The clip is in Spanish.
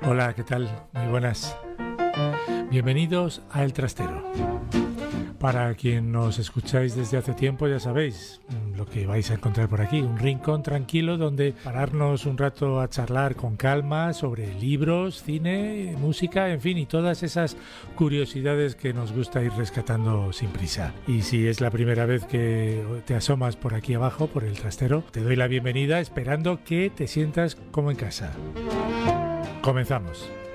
Hola, ¿qué tal? Muy buenas. Bienvenidos a El Trastero. Para quien nos escucháis desde hace tiempo, ya sabéis lo que vais a encontrar por aquí, un rincón tranquilo donde pararnos un rato a charlar con calma sobre libros, cine, música, en fin, y todas esas curiosidades que nos gusta ir rescatando sin prisa. Y si es la primera vez que te asomas por aquí abajo, por El Trastero, te doy la bienvenida esperando que te sientas como en casa. Comenzamos.